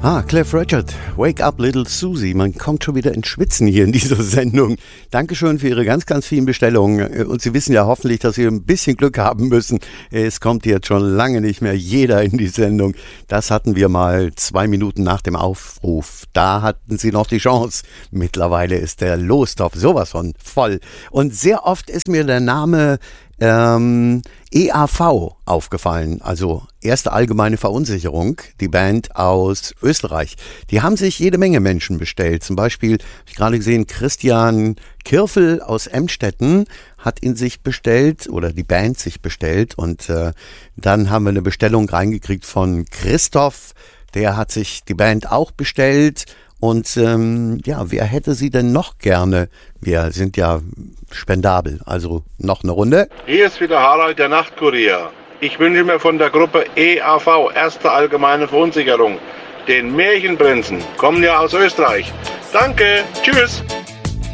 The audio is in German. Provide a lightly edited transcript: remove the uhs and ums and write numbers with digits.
Cliff Richard, Wake Up Little Susie. Man kommt schon wieder ins Schwitzen hier in dieser Sendung. Dankeschön für Ihre ganz, ganz vielen Bestellungen. Und Sie wissen ja hoffentlich, dass Sie ein bisschen Glück haben müssen. Es kommt jetzt schon lange nicht mehr jeder in die Sendung. Das hatten wir mal 2 Minuten nach dem Aufruf. Da hatten Sie noch die Chance. Mittlerweile ist der Lostopf sowas von voll. Und sehr oft ist mir der Name EAV aufgefallen, also Erste Allgemeine Verunsicherung, die Band aus Österreich. Die haben sich jede Menge Menschen bestellt. Zum Beispiel, habe ich gerade gesehen, Christian Kirfel aus Emstetten hat ihn sich bestellt oder die Band sich bestellt. Und dann haben wir eine Bestellung reingekriegt von Christoph, der hat sich die Band auch bestellt. Und wer hätte sie denn noch gerne? Wir sind ja spendabel, also noch eine Runde. Hier ist wieder Harald, der Nachtkurier. Ich wünsche mir von der Gruppe EAV, Erste Allgemeine Verunsicherung, den Märchenprinzen. Kommen ja aus Österreich. Danke, tschüss.